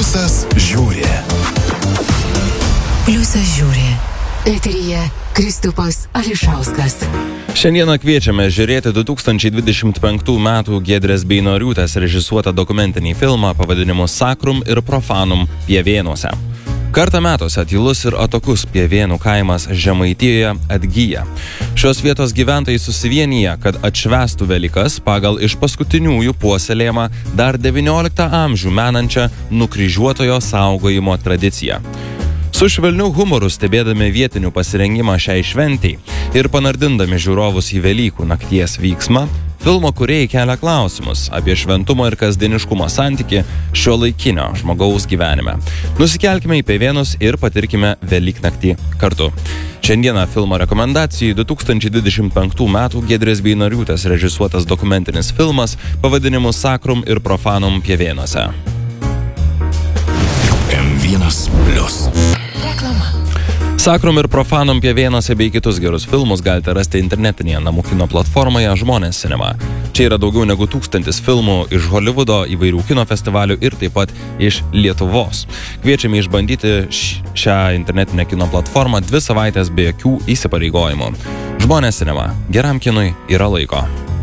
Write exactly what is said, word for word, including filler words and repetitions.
Pliusas žiūri. Pliusas žiūri. Eteryje Kristupas Ališauskas. Šiandieną kviečiame žiūrėti du tūkstančiai dvidešimt penktų metų Giedrės Beinoriūtės režisuotą dokumentinį filmą pavadinimu Sacrum ir Profanum Pievėnuose. Kartą metuose tylus ir atokus Pievėnų kaimas Žemaitijoje atgyja. Šios vietos gyventojai susivienyje, kad atšvęstų Velykas pagal iš paskutiniųjų puoselėjimą dar devynioliktą amžių menančią nukryžiuotojo saugojimo tradiciją. Su švelniu humoru stebėdami vietinių pasirengimą šiai šventei ir panardindami žiūrovus į Velykų nakties vyksmą, filmo kūrėjai kelia klausimus apie šventumo ir kasdieniškumo santykį šiuolaikinio žmogaus gyvenime. Nusikelkime į Pievėnus ir patirkime Velyknaktį kartu. Šiandieną filmo rekomendacijai du tūkstančiai dvidešimt penktų metų Giedrės Beinoriūtės režisuotas dokumentinis filmas pavadinimu Sacrum ir Profanum Pievėnuose. M vienas plius. Reklama. Sacrum ir Profanum Pievėnuose bei kitus gerus filmus galite rasti internetinėje namų kino platformoje Žmonės Cinema. Čia yra daugiau negu tūkstantis filmų iš Holivudo, įvairių kino festivalių ir taip pat iš Lietuvos. Kviečiame išbandyti šią internetinę kino platformą dvi savaitės be jokių įsipareigojimų. Žmonės Cinema. Geram kinui yra laiko.